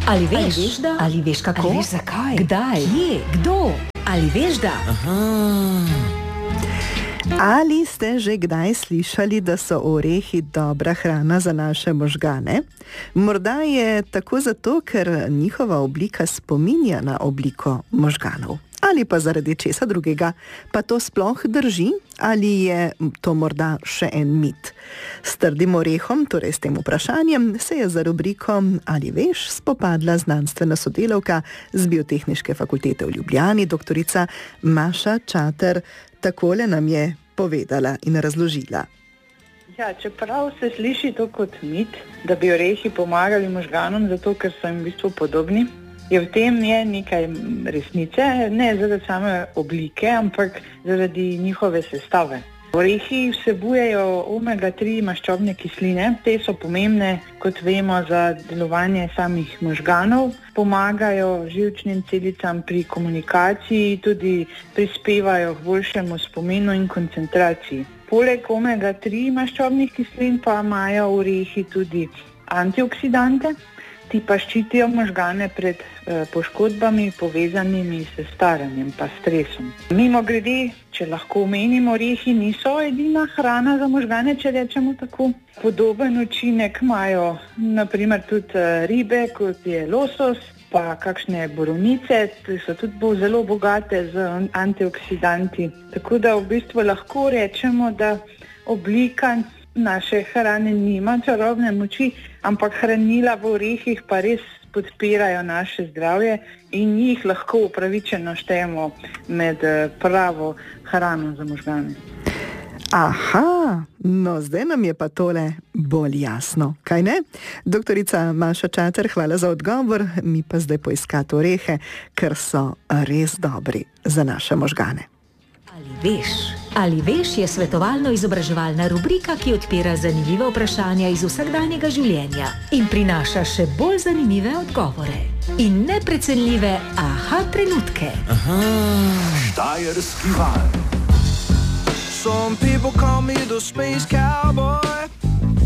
Ali veš, da? Ali veš kako? Ali veš zakaj? Kdaj? Kje? Kdo? Ali veš, da? Ali ste že kdaj slišali, da so orehi dobra hrana za naše možgane? Morda je tako zato, ker njihova oblika spominja na obliko možganov. Ali pa zaradi česa drugega. Pa to sploh drži? Ali je to morda še en mit? S trdim orehom, torej s tem vprašanjem, se je za rubriko Ali veš spopadla znanstvena sodelavka z Biotehniške fakultete v Ljubljani, doktorica Maša Čater. Takole nam je povedala in razložila. Ja, čeprav se sliši to kot mit, da bi orehi pomagali možganom, zato ker so jim v bistvu podobni, je v tem nekaj resnice, ne zaradi same oblike, ampak zaradi njihove sestave. Orehi vsebujejo omega-3 maščobne kisline, te so pomembne, kot vemo, za delovanje samih možganov, pomagajo živčnim celicam pri komunikaciji, tudi prispevajo k boljšemu spominu in koncentraciji. Poleg omega-3 maščobnih kislin pa imajo orehi tudi antioksidante, ti pa ščitijo možgane pred poškodbami povezanimi s staranjem pa stresom. Mimogrede, če lahko omenimo, orehi niso edina hrana za možgane, če rečemo tako. Podoben učinek imajo naprimer tudi ribe, kot je losos, pa kakšne borovnice, ki so tudi zelo bogate z antioksidanti. Tako da v bistvu lahko rečemo, da oblika naše hrane nima čarobne moči, ampak hranila v orehih pa res podpirajo naše zdravje in jih lahko upravičeno štejemo med pravo hrano za možgane. Aha, no zdaj nam je pa tole bolj jasno, kaj ne? Doktorica Maša Čater, hvala za odgovor, mi pa zdaj poiskati orehe, ker so res dobri za naše možgane. Ali veš? Ali veš je svetovalno-izobraževalna rubrika, ki odpira zanimiva vprašanja iz vsakdanjega življenja in prinaša še bolj zanimive odgovore in neprecenljive aha trenutke. Štajerski val. Some people call me the space cowboy.